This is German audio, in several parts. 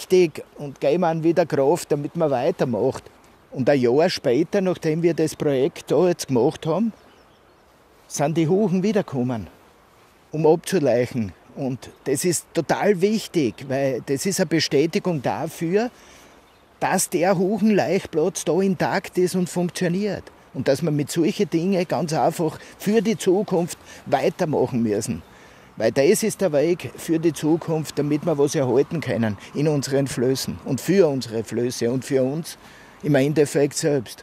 wichtig und geben einem wieder Kraft, damit man weitermacht. Und ein Jahr später, nachdem wir das Projekt da jetzt gemacht haben, sind die Huchen wiedergekommen, um abzuleichen. Und das ist total wichtig, weil das ist eine Bestätigung dafür, dass der Huchenlaichplatz da intakt ist und funktioniert. Und dass wir mit solchen Dingen ganz einfach für die Zukunft weitermachen müssen. Weil das ist der Weg für die Zukunft, damit wir was erhalten können in unseren Flüssen und für unsere Flüsse und für uns im Endeffekt selbst.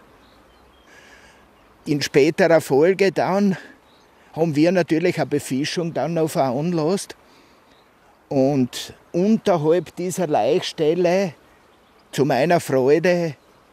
In späterer Folge dann haben wir natürlich eine Befischung dann noch veranlasst. Und unterhalb dieser Laichstelle, zu meiner Freude,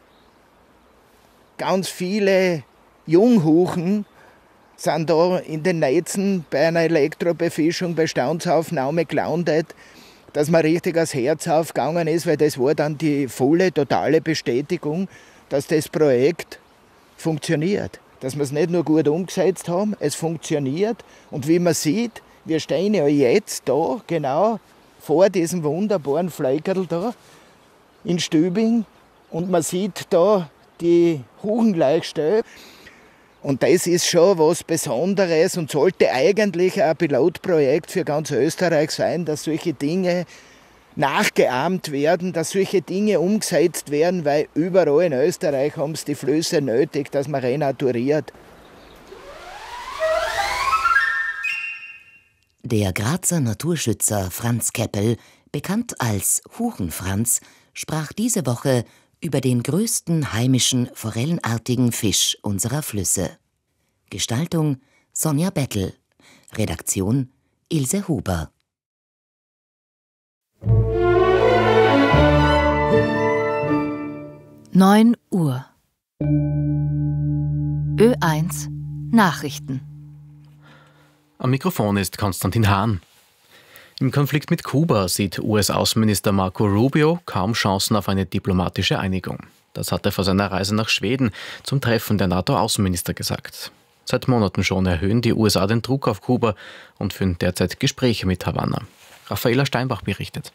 ganz viele Junghuchen sind da in den Netzen bei einer Elektrobefischung, Bestandsaufnahme gelandet, dass mir richtig das Herz aufgegangen ist, weil das war dann die volle, totale Bestätigung, dass das Projekt funktioniert. Dass wir es nicht nur gut umgesetzt haben, es funktioniert. Und wie man sieht, wir stehen ja jetzt da, genau vor diesem wunderbaren Fleckerl da in Stübing. Und man sieht da die Huchenlaichstelle. Und das ist schon was Besonderes und sollte eigentlich ein Pilotprojekt für ganz Österreich sein, dass solche Dinge nachgeahmt werden, dass solche Dinge umgesetzt werden, weil überall in Österreich haben es die Flüsse nötig, dass man renaturiert. Der Grazer Naturschützer Franz Keppel, bekannt als Huchenfranz, sprach diese Woche über den größten heimischen forellenartigen Fisch unserer Flüsse. Gestaltung Sonja Bettel, Redaktion Ilse Huber. Neun Uhr. Ö1 Nachrichten. Am Mikrofon ist Konstantin Hahn. Im Konflikt mit Kuba sieht US-Außenminister Marco Rubio kaum Chancen auf eine diplomatische Einigung. Das hat er vor seiner Reise nach Schweden zum Treffen der NATO-Außenminister gesagt. Seit Monaten schon erhöhen die USA den Druck auf Kuba und führen derzeit Gespräche mit Havanna. Raffaela Steinbach berichtet.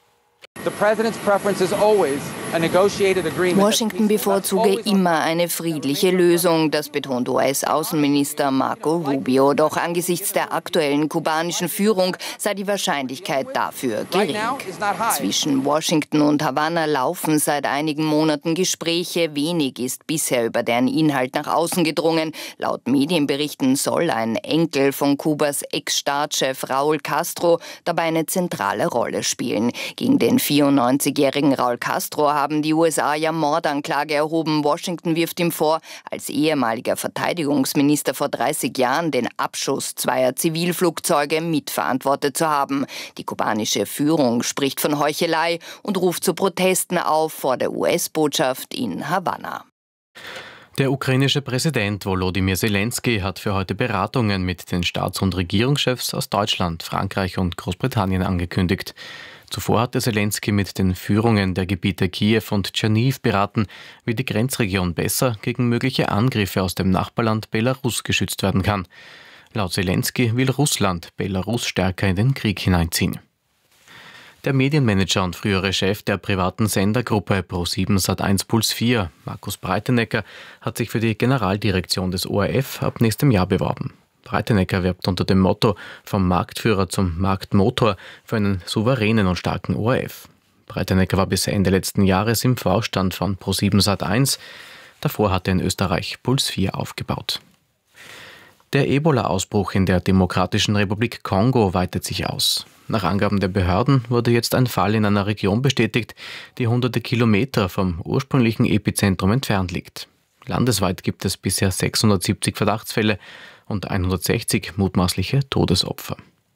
Washington bevorzuge immer eine friedliche Lösung, das betont US-Außenminister Marco Rubio. Doch angesichts der aktuellen kubanischen Führung sei die Wahrscheinlichkeit dafür gering. Zwischen Washington und Havanna laufen seit einigen Monaten Gespräche. Wenig ist bisher über deren Inhalt nach außen gedrungen. Laut Medienberichten soll ein Enkel von Kubas Ex-Staatschef Raúl Castro dabei eine zentrale Rolle spielen. Gegen den 94-jährigen Raúl Castro haben die USA ja Mordanklage erhoben. Washington wirft ihm vor, als ehemaliger Verteidigungsminister vor 30 Jahren den Abschuss zweier Zivilflugzeuge mitverantwortet zu haben. Die kubanische Führung spricht von Heuchelei und ruft zu Protesten auf vor der US-Botschaft in Havanna. Der ukrainische Präsident Volodymyr Zelensky hat für heute Beratungen mit den Staats- und Regierungschefs aus Deutschland, Frankreich und Großbritannien angekündigt. Zuvor hatte Zelensky mit den Führungen der Gebiete Kiew und Tscherniw beraten, wie die Grenzregion besser gegen mögliche Angriffe aus dem Nachbarland Belarus geschützt werden kann. Laut Zelensky will Russland Belarus stärker in den Krieg hineinziehen. Der Medienmanager und frühere Chef der privaten Sendergruppe Pro7 Sat1 Puls 4, Markus Breitenecker, hat sich für die Generaldirektion des ORF ab nächstem Jahr beworben. Breitenecker wirbt unter dem Motto „Vom Marktführer zum Marktmotor" für einen souveränen und starken ORF. Breitenecker war bis Ende letzten Jahres im Vorstand von Pro7 Sat1. Davor hatte er in Österreich Puls 4 aufgebaut. Der Ebola-Ausbruch in der Demokratischen Republik Kongo weitet sich aus. Nach Angaben der Behörden wurde jetzt ein Fall in einer Region bestätigt, die hunderte Kilometer vom ursprünglichen Epizentrum entfernt liegt. Landesweit gibt es bisher 670 Verdachtsfälle und 160 mutmaßliche Todesopfer.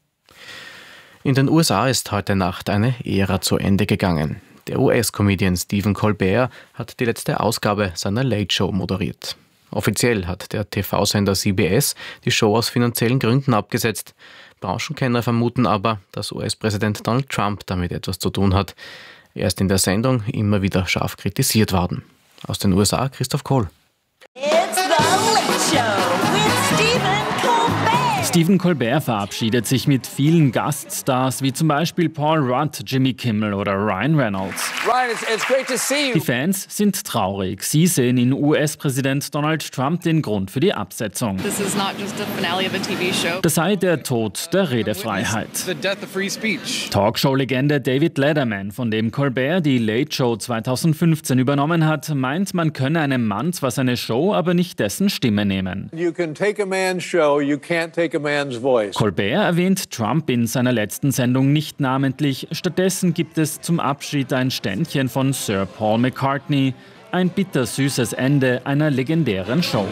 In den USA ist heute Nacht eine Ära zu Ende gegangen. Der US-Comedian Stephen Colbert hat die letzte Ausgabe seiner Late Show moderiert. Offiziell hat der TV-Sender CBS die Show aus finanziellen Gründen abgesetzt. Branchenkenner vermuten aber, dass US-Präsident Donald Trump damit etwas zu tun hat. Er ist in der Sendung immer wieder scharf kritisiert worden. Aus den USA Christoph Kohl. Stephen Colbert verabschiedet sich mit vielen Gaststars, wie zum Beispiel Paul Rudd, Jimmy Kimmel oder Ryan Reynolds. Ryan, it's great to see you. Die Fans sind traurig. Sie sehen in US-Präsident Donald Trump den Grund für die Absetzung. This is not just a finale of a TV show. Das sei der Tod der Redefreiheit. Talkshow-Legende David Letterman, von dem Colbert die Late Show 2015 übernommen hat, meint, man könne einem Mann zwar seine Show, aber nicht dessen Stimme nehmen. You can take a man's show, you can't take a man's voice. Colbert erwähnt Trump in seiner letzten Sendung nicht namentlich. Stattdessen gibt es zum Abschied ein Ständchen von Sir Paul McCartney. Ein bittersüßes Ende einer legendären Show.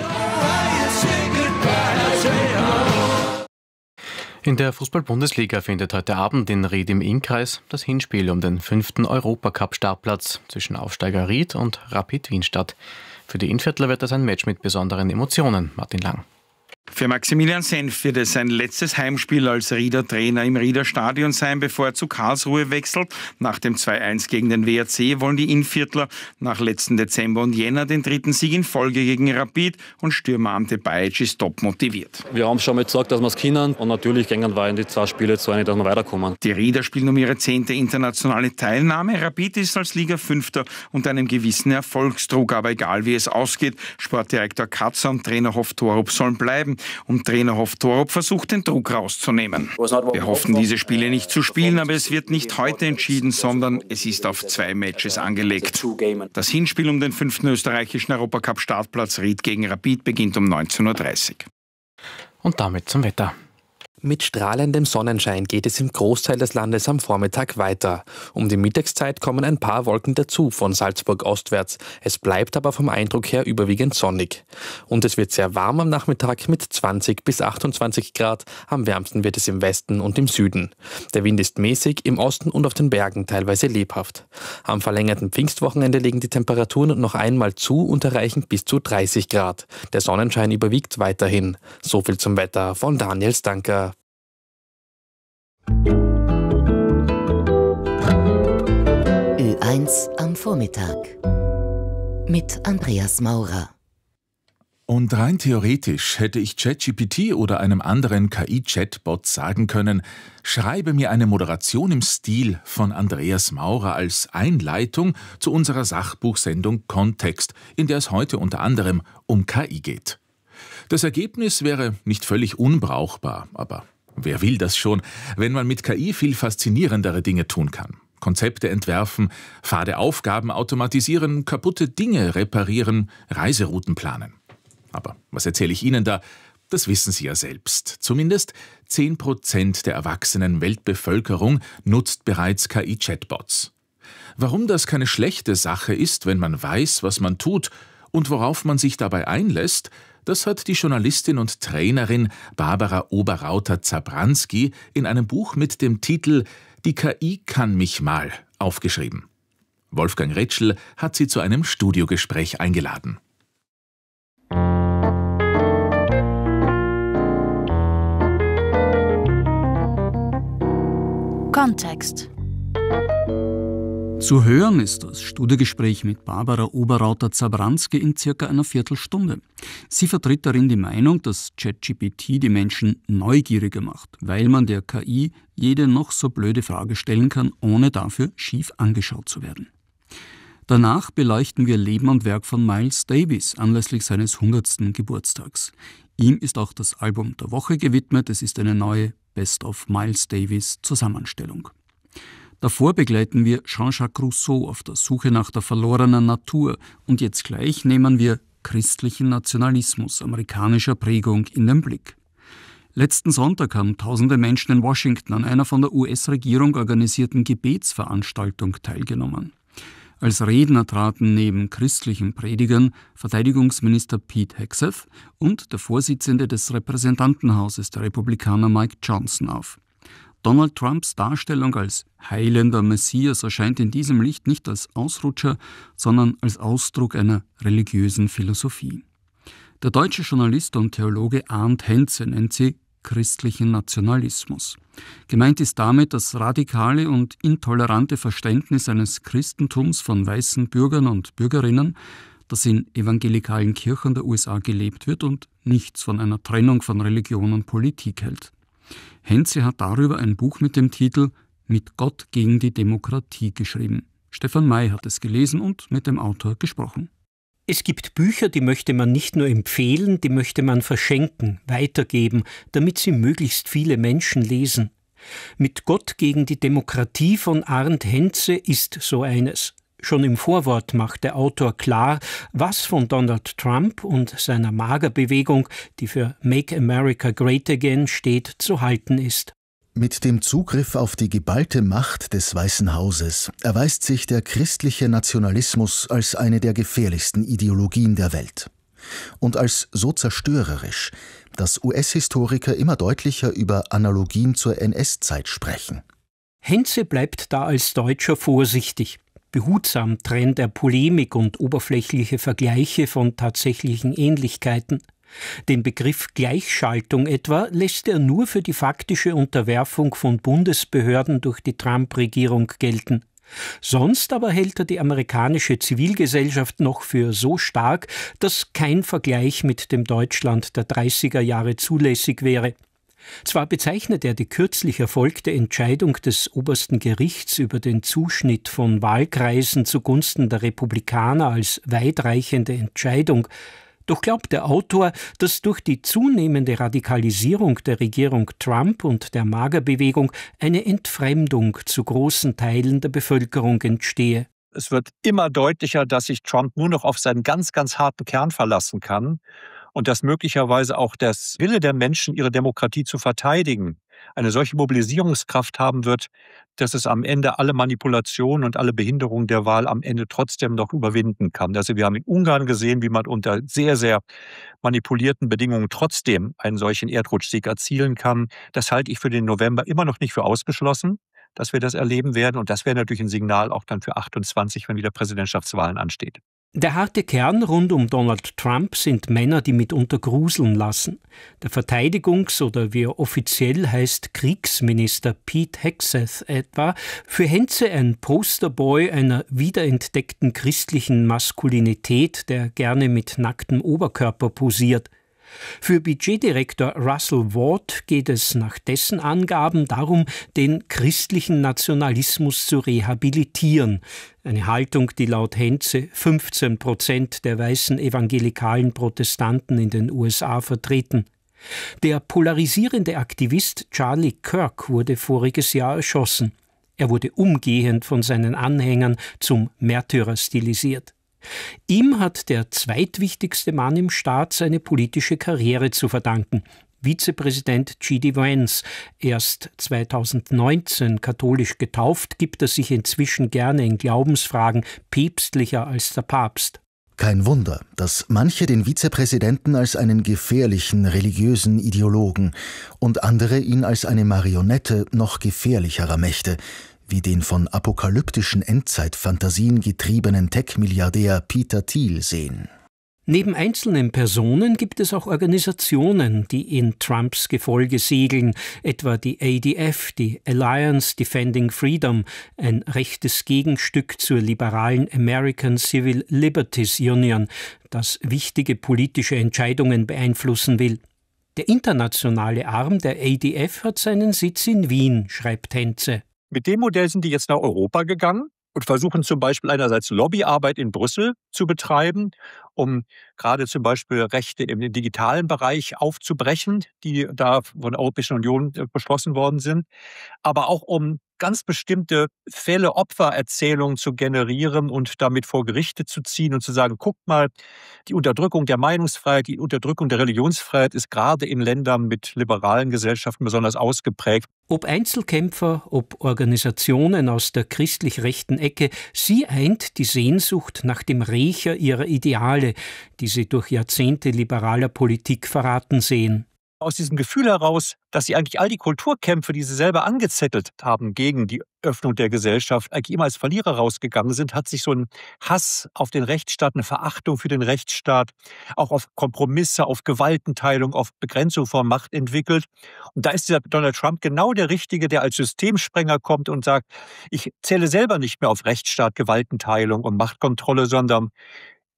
In der Fußball-Bundesliga findet heute Abend in Ried im Innkreis das Hinspiel um den 5. Europacup-Startplatz zwischen Aufsteiger Ried und Rapid Wien statt. Für die Innviertler wird das ein Match mit besonderen Emotionen. Martin Lang. Für Maximilian Senf wird es sein letztes Heimspiel als Rieder Trainer im Rieder Stadion sein, bevor er zu Karlsruhe wechselt. Nach dem 2:1 gegen den WRC wollen die Innviertler nach letzten Dezember und Jänner den 3. Sieg in Folge gegen Rapid und Stürmer Ante Bajic ist top motiviert. Wir haben schon mal gesagt, dass wir es können und natürlich gehen wir in die 2 Spiele zu einig, dass wir weiterkommen. Die Rieder spielen um ihre 10. internationale Teilnahme. Rapid ist als Liga 5. unter einem gewissen Erfolgsdruck, aber egal wie es ausgeht, Sportdirektor Katzer und Trainer Hoff Torup sollen bleiben. Und Trainer Hoff Torup versucht, den Druck rauszunehmen. Wir hoffen, diese Spiele nicht zu spielen, aber es wird nicht heute entschieden, sondern es ist auf 2 Matches angelegt. Das Hinspiel um den 5. österreichischen Europacup-Startplatz Ried gegen Rapid beginnt um 19:30 Uhr. Und damit zum Wetter. Mit strahlendem Sonnenschein geht es im Großteil des Landes am Vormittag weiter. Um die Mittagszeit kommen ein paar Wolken dazu von Salzburg ostwärts. Es bleibt aber vom Eindruck her überwiegend sonnig. Und es wird sehr warm am Nachmittag mit 20 bis 28 Grad. Am wärmsten wird es im Westen und im Süden. Der Wind ist mäßig, im Osten und auf den Bergen teilweise lebhaft. Am verlängerten Pfingstwochenende legen die Temperaturen noch einmal zu und erreichen bis zu 30 Grad. Der Sonnenschein überwiegt weiterhin. So viel zum Wetter von Daniel Stanker. Ö1 am Vormittag mit Andreas Maurer. Und rein theoretisch hätte ich ChatGPT oder einem anderen KI-Chatbot sagen können, schreibe mir eine Moderation im Stil von Andreas Maurer als Einleitung zu unserer Sachbuchsendung Kontext, in der es heute unter anderem um KI geht. Das Ergebnis wäre nicht völlig unbrauchbar, aber wer will das schon, wenn man mit KI viel faszinierendere Dinge tun kann? Konzepte entwerfen, fade Aufgaben automatisieren, kaputte Dinge reparieren, Reiserouten planen. Aber was erzähle ich Ihnen da? Das wissen Sie ja selbst. Zumindest 10% der erwachsenen Weltbevölkerung nutzt bereits KI-Chatbots. Warum das keine schlechte Sache ist, wenn man weiß, was man tut und worauf man sich dabei einlässt, das hat die Journalistin und Trainerin Barbara Oberrauter-Zabranski in einem Buch mit dem Titel »Die KI kann mich mal« aufgeschrieben. Wolfgang Ritschl hat sie zu einem Studiogespräch eingeladen. Kontext. Zu hören ist das Studiogespräch mit Barbara Oberrauter-Zabranski in circa einer Viertelstunde. Sie vertritt darin die Meinung, dass ChatGPT die Menschen neugieriger macht, weil man der KI jede noch so blöde Frage stellen kann, ohne dafür schief angeschaut zu werden. Danach beleuchten wir Leben und Werk von Miles Davis anlässlich seines 100. Geburtstags. Ihm ist auch das Album der Woche gewidmet. Es ist eine neue Best of Miles Davis Zusammenstellung. Davor begleiten wir Jean-Jacques Rousseau auf der Suche nach der verlorenen Natur. Und jetzt gleich nehmen wir christlichen Nationalismus amerikanischer Prägung in den Blick. Letzten Sonntag haben tausende Menschen in Washington an einer von der US-Regierung organisierten Gebetsveranstaltung teilgenommen. Als Redner traten neben christlichen Predigern Verteidigungsminister Pete Hegseth und der Vorsitzende des Repräsentantenhauses der Republikaner Mike Johnson auf. Donald Trumps Darstellung als heilender Messias erscheint in diesem Licht nicht als Ausrutscher, sondern als Ausdruck einer religiösen Philosophie. Der deutsche Journalist und Theologe Arndt Henze nennt sie christlichen Nationalismus. Gemeint ist damit das radikale und intolerante Verständnis eines Christentums von weißen Bürgern und Bürgerinnen, dass in evangelikalen Kirchen der USA gelebt wird und nichts von einer Trennung von Religion und Politik hält. Hentze hat darüber ein Buch mit dem Titel »Mit Gott gegen die Demokratie« geschrieben. Stefan May hat es gelesen und mit dem Autor gesprochen. Es gibt Bücher, die möchte man nicht nur empfehlen, die möchte man verschenken, weitergeben, damit sie möglichst viele Menschen lesen. »Mit Gott gegen die Demokratie« von Arndt Hentze ist so eines. Schon im Vorwort macht der Autor klar, was von Donald Trump und seiner MAGA-Bewegung, die für Make America Great Again steht, zu halten ist. Mit dem Zugriff auf die geballte Macht des Weißen Hauses erweist sich der christliche Nationalismus als eine der gefährlichsten Ideologien der Welt. Und als so zerstörerisch, dass US-Historiker immer deutlicher über Analogien zur NS-Zeit sprechen. Hentze bleibt da als Deutscher vorsichtig. Behutsam trennt er Polemik und oberflächliche Vergleiche von tatsächlichen Ähnlichkeiten. Den Begriff Gleichschaltung etwa lässt er nur für die faktische Unterwerfung von Bundesbehörden durch die Trump-Regierung gelten. Sonst aber hält er die amerikanische Zivilgesellschaft noch für so stark, dass kein Vergleich mit dem Deutschland der 30er Jahre zulässig wäre. Zwar bezeichnet er die kürzlich erfolgte Entscheidung des obersten Gerichts über den Zuschnitt von Wahlkreisen zugunsten der Republikaner als weitreichende Entscheidung, doch glaubt der Autor, dass durch die zunehmende Radikalisierung der Regierung Trump und der MAGA-Bewegung eine Entfremdung zu großen Teilen der Bevölkerung entstehe. Es wird immer deutlicher, dass sich Trump nur noch auf seinen ganz, ganz harten Kern verlassen kann. Und dass möglicherweise auch das Wille der Menschen, ihre Demokratie zu verteidigen, eine solche Mobilisierungskraft haben wird, dass es am Ende alle Manipulationen und alle Behinderungen der Wahl am Ende trotzdem noch überwinden kann. Also wir haben in Ungarn gesehen, wie man unter sehr, sehr manipulierten Bedingungen trotzdem einen solchen Erdrutschsieg erzielen kann. Das halte ich für den November immer noch nicht für ausgeschlossen, dass wir das erleben werden. Und das wäre natürlich ein Signal auch dann für 28, wenn wieder Präsidentschaftswahlen ansteht. Der harte Kern rund um Donald Trump sind Männer, die mitunter gruseln lassen. Der Verteidigungs- oder wie er offiziell heißt, Kriegsminister Pete Hegseth etwa, für Hentze ein Posterboy einer wiederentdeckten christlichen Maskulinität, der gerne mit nacktem Oberkörper posiert. Für Budgetdirektor Russell Ward geht es nach dessen Angaben darum, den christlichen Nationalismus zu rehabilitieren. Eine Haltung, die laut Hentze 15% der weißen evangelikalen Protestanten in den USA vertreten. Der polarisierende Aktivist Charlie Kirk wurde voriges Jahr erschossen. Er wurde umgehend von seinen Anhängern zum Märtyrer stilisiert. Ihm hat der zweitwichtigste Mann im Staat seine politische Karriere zu verdanken. Vizepräsident J.D. Vance, erst 2019 katholisch getauft, gibt er sich inzwischen gerne in Glaubensfragen päpstlicher als der Papst. Kein Wunder, dass manche den Vizepräsidenten als einen gefährlichen religiösen Ideologen und andere ihn als eine Marionette noch gefährlicherer Mächte, wie den von apokalyptischen Endzeitfantasien getriebenen Tech-Milliardär Peter Thiel sehen. Neben einzelnen Personen gibt es auch Organisationen, die in Trumps Gefolge segeln, etwa die ADF, die Alliance Defending Freedom, ein rechtes Gegenstück zur liberalen American Civil Liberties Union, das wichtige politische Entscheidungen beeinflussen will. Der internationale Arm der ADF hat seinen Sitz in Wien, schreibt Hentze. Mit dem Modell sind die jetzt nach Europa gegangen und versuchen zum Beispiel einerseits Lobbyarbeit in Brüssel zu betreiben, um gerade zum Beispiel Rechte im digitalen Bereich aufzubrechen, die da von der Europäischen Union beschlossen worden sind, aber auch um ganz bestimmte Fälle, Opfererzählungen zu generieren und damit vor Gerichte zu ziehen und zu sagen, guckt mal, die Unterdrückung der Meinungsfreiheit, die Unterdrückung der Religionsfreiheit ist gerade in Ländern mit liberalen Gesellschaften besonders ausgeprägt. Ob Einzelkämpfer, ob Organisationen aus der christlich-rechten Ecke, sie eint die Sehnsucht nach dem Rächer ihrer Ideale, die sie durch Jahrzehnte liberaler Politik verraten sehen. Aus diesem Gefühl heraus, dass sie eigentlich all die Kulturkämpfe, die sie selber angezettelt haben gegen die Öffnung der Gesellschaft, eigentlich immer als Verlierer rausgegangen sind, hat sich so ein Hass auf den Rechtsstaat, eine Verachtung für den Rechtsstaat, auch auf Kompromisse, auf Gewaltenteilung, auf Begrenzung von Macht entwickelt. Und da ist dieser Donald Trump genau der Richtige, der als Systemsprenger kommt und sagt, ich zähle selber nicht mehr auf Rechtsstaat, Gewaltenteilung und Machtkontrolle, sondern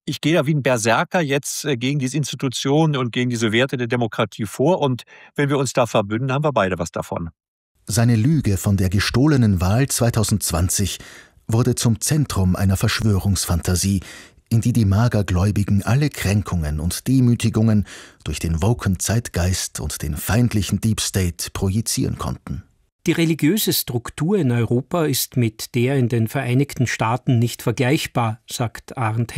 ich gehe da wie ein Berserker jetzt gegen diese Institutionen und gegen diese Werte der Demokratie vor. Und wenn wir uns da verbünden, haben wir beide was davon. Seine Lüge von der gestohlenen Wahl 2020 wurde zum Zentrum einer Verschwörungsfantasie, in die die Magergläubigen alle Kränkungen und Demütigungen durch den woken Zeitgeist und den feindlichen Deep State projizieren konnten. Die religiöse Struktur in Europa ist mit der in den Vereinigten Staaten nicht vergleichbar, sagt Arndt